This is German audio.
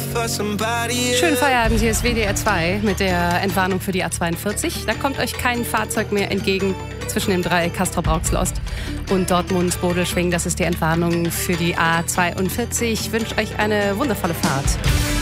Schönen Feierabend, hier ist WDR 2 mit der Entwarnung für die A42. Da kommt euch kein Fahrzeug mehr entgegen zwischen dem Dreieck Castrop-Rauxel-Ost und Dortmund-Bodelschwingh. Das ist die Entwarnung für die A42. Ich wünsche euch eine wundervolle Fahrt.